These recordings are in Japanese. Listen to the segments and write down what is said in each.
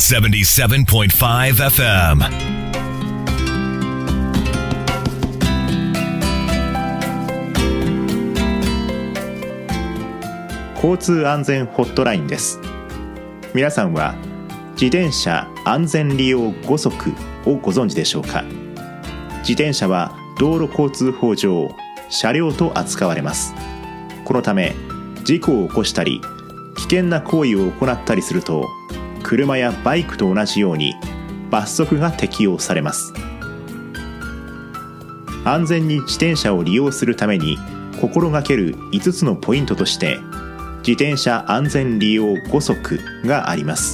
77.5 FM。 交通安全ホットラインです。皆さんは自転車安全利用5則をご存知でしょうか。自転車は道路交通法上車両と扱われます。このため事故を起こしたり危険な行為を行ったりすると、車やバイクと同じように罰則が適用されます。安全に自転車を利用するために心がける5つのポイントとして、自転車安全利用5則があります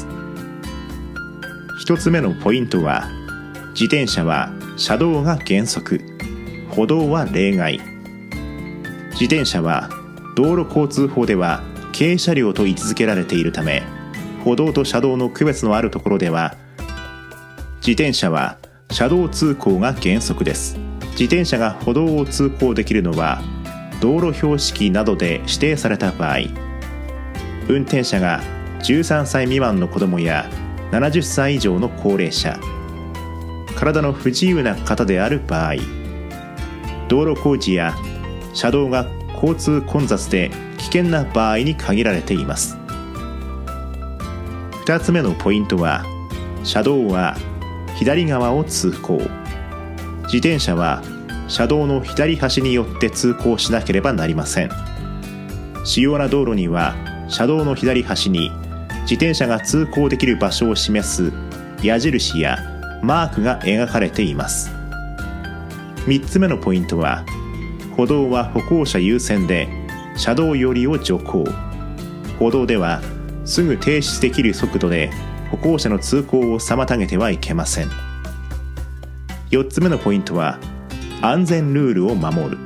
。1つ目のポイントは、自転車は車道が原則、歩道は例外。自転車は道路交通法では軽車両と位置づけられているため、歩道と車道の区別のあるところでは、自転車は車道通行が原則です。自転車が歩道を通行できるのは、道路標識などで指定された場合、運転者が13歳未満の子どもや70歳以上の高齢者、体の不自由な方である場合、道路工事や車道が交通混雑で危険な場合に限られています。2つ目のポイントは、車道は左側を通行。自転車は車道の左端によって通行しなければなりません。主要な道路には車道の左端に自転車が通行できる場所を示す矢印やマークが描かれています。3つ目のポイントは、歩道は歩行者優先で車道寄りを徐行。歩道ではすぐ停止できる速度で歩行者の通行を妨げてはいけません。4つ目のポイントは、安全ルールを守る。